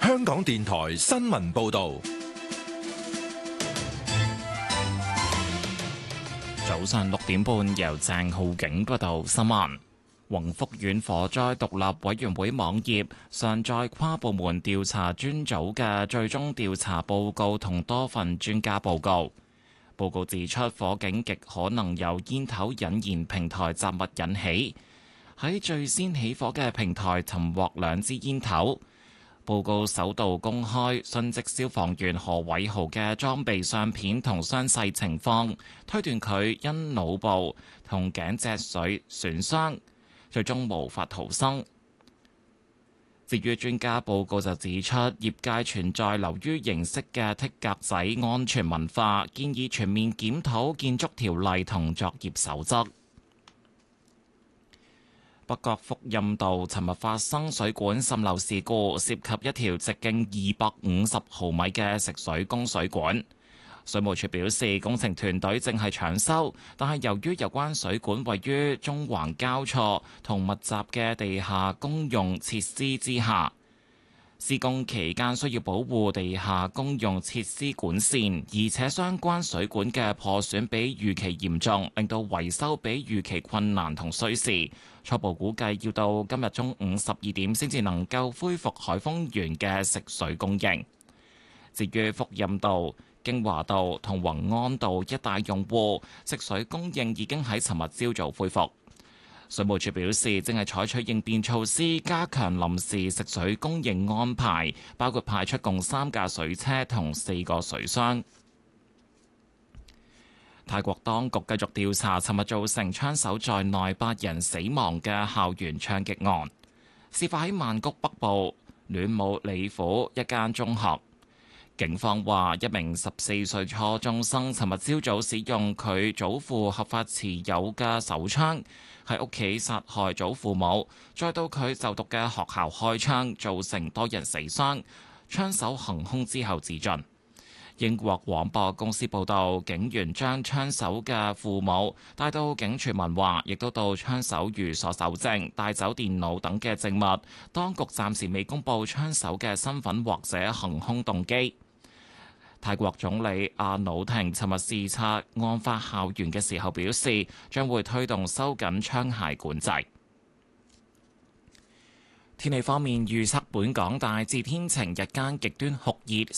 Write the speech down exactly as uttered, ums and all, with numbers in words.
香港電台新聞報道。 早上六點半，由鄭浩景報道新聞。宏福苑火災獨立委員會網頁上載跨部門調查專組嘅最終調查報告同多份專家報告。報告指出，火警極可能由煙頭引燃平台雜物引起。喺最先起火嘅平台尋獲兩支煙頭。報告首度公開殉職消防員何偉豪嘅裝備相片同傷勢情況，推斷佢因腦部同頸脊髓損傷，最終無法逃生。至於專家報告就指出，業界存在流於形式嘅剔格仔安全文化，建議全面檢討建築條例同作業守則。北角福蔭道尋日發生水管滲漏事故，涉及一條直徑二百五十毫米嘅食水供水管。水務署表示，工程團隊正係搶修，但係由於有關水管位於中環交錯同密集嘅地下公用設施之下，施工期間需要保護地下公用設施管線，而且相關水管嘅破損比預期嚴重，令到維修比預期困難同需時。初步估計要到今日中午十二點先至能夠恢復海豐園嘅食水供應。至於福蔭道、京華道同宏安道一帶用戶，食水供應已經喺尋日朝早恢復。水務署表示，正係採取應變措施，加強臨時食水供應安排，包括派出共三架水車同四個水箱。泰國當局繼續調查尋日造成槍手在內八人死亡嘅校園槍擊案，事發喺曼谷北部暖武里府一間中學。警方話，一名十四歲初中生尋日朝早使用佢祖父合法持有嘅手槍喺屋企殺害祖父母，再到佢就讀嘅學校開槍，造成多人死傷。槍手行兇之後自盡。英國廣播公司報道，警員將槍手嘅父母帶到警署問話，亦都到槍手寓所搜證，帶走電腦等嘅證物。當局暫時未公布槍手嘅身份或者行兇動機。泰國總理阿努廷尋日視察案發校園嘅時候表示，將會推動收緊槍械管制。天氣方面預測，本港大致天晴，日間極端酷熱。